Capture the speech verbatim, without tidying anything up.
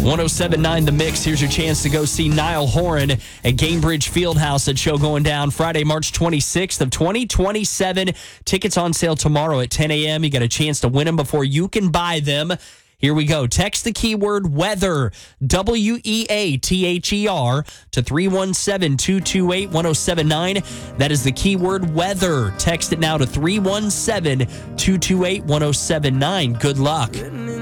one oh seven point nine The Mix. Here's your chance to go see Niall Horan at Gainbridge Fieldhouse. That show going down Friday, March twenty-sixth of twenty twenty-seven. Tickets on sale tomorrow at ten a.m. You got a chance to win them before you can buy them. Here we go. Text the keyword weather, W E A T H E R, to three one seven, two two eight, one oh seven nine. That is the keyword weather. Text it now to three one seven, two two eight, one oh seven nine. Good luck.